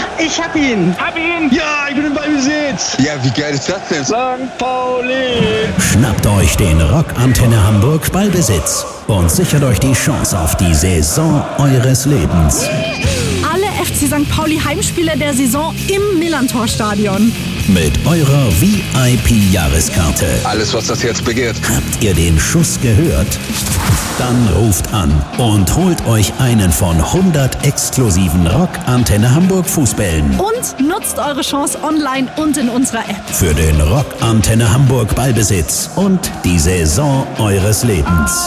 ich hab ihn. Ja, ich bin im Ballbesitz. Ja, wie geil ist das denn? St. Pauli. Schnappt euch den Rock Antenne Hamburg Ballbesitz und sichert euch die Chance auf die Saison eures Lebens. Alle FC St. Pauli Heimspiele der Saison im Millantor-Stadion. Mit eurer VIP-Jahreskarte. Alles, was das Herz begehrt. Habt ihr den Schuss gehört? Dann ruft an und holt euch einen von 100 exklusiven Rock Antenne Hamburg Fußbällen. Und nutzt eure Chance online und in unserer App. Für den Rock Antenne Hamburg Ballbesitz und die Saison eures Lebens.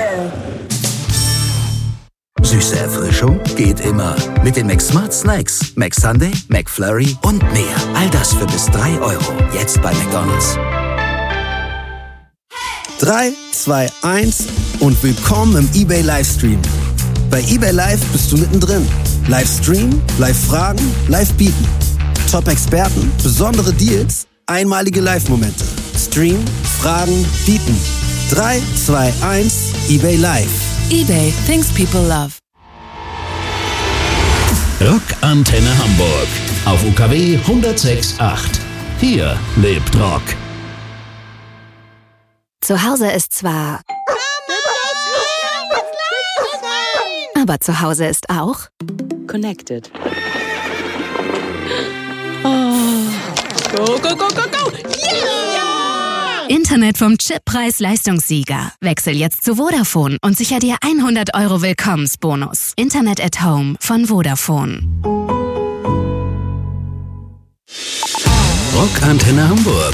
Süße Erfrischung geht immer. Mit den McSmart Snacks, McSunday, McFlurry und mehr. All das für bis 3 €. Jetzt bei McDonald's. 3, 2, 1 und willkommen im eBay Livestream. Bei eBay Live bist du mittendrin. Livestream, Live-Fragen, Live-Bieten. Top-Experten, besondere Deals, einmalige Live-Momente. Stream, Fragen, Bieten. 3, 2, 1, eBay Live. eBay, things people love. Rock Antenne Hamburg auf UKW 106.8. Hier lebt Rock. Zu Hause ist zwar... Aber zu Hause ist auch... Connected. Oh. Go, go, go, go, go! Yeah! Internet vom Chip-Preis-Leistungssieger. Wechsel jetzt zu Vodafone und sicher dir 100 € Willkommensbonus. Internet at Home von Vodafone. Rock Antenne Hamburg.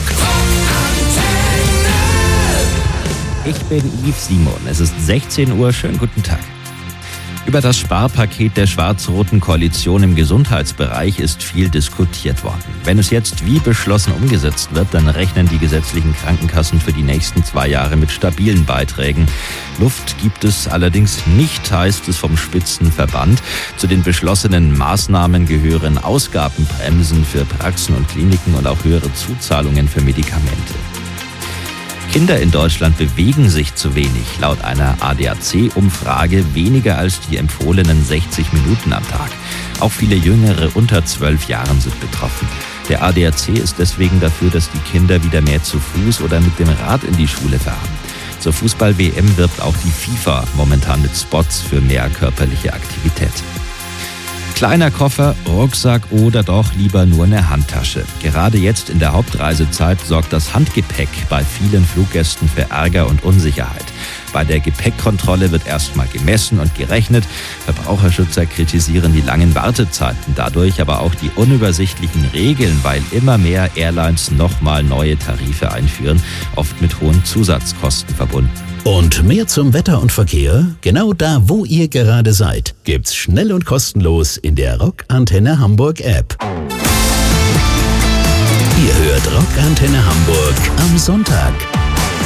Ich bin Yves Simon. Es ist 16 Uhr. Schönen guten Tag. Über das Sparpaket der schwarz-roten Koalition im Gesundheitsbereich ist viel diskutiert worden. Wenn es jetzt wie beschlossen umgesetzt wird, dann rechnen die gesetzlichen Krankenkassen für die nächsten 2 Jahre mit stabilen Beiträgen. Luft gibt es allerdings nicht, heißt es vom Spitzenverband. Zu den beschlossenen Maßnahmen gehören Ausgabenbremsen für Praxen und Kliniken und auch höhere Zuzahlungen für Medikamente. Kinder in Deutschland bewegen sich zu wenig. Laut einer ADAC-Umfrage weniger als die empfohlenen 60 Minuten am Tag. Auch viele Jüngere unter 12 Jahren sind betroffen. Der ADAC ist deswegen dafür, dass die Kinder wieder mehr zu Fuß oder mit dem Rad in die Schule fahren. Zur Fußball-WM wirbt auch die FIFA momentan mit Spots für mehr körperliche Aktivität. Kleiner Koffer, Rucksack oder doch lieber nur eine Handtasche. Gerade jetzt in der Hauptreisezeit sorgt das Handgepäck bei vielen Fluggästen für Ärger und Unsicherheit. Bei der Gepäckkontrolle wird erstmal gemessen und gerechnet. Verbraucherschützer kritisieren die langen Wartezeiten, dadurch aber auch die unübersichtlichen Regeln, weil immer mehr Airlines nochmal neue Tarife einführen, oft mit hohen Zusatzkosten verbunden. Und mehr zum Wetter und Verkehr? Genau da, wo ihr gerade seid, gibt's schnell und kostenlos in der Rock Antenne Hamburg App. Ihr hört Rock Antenne Hamburg am Sonntag.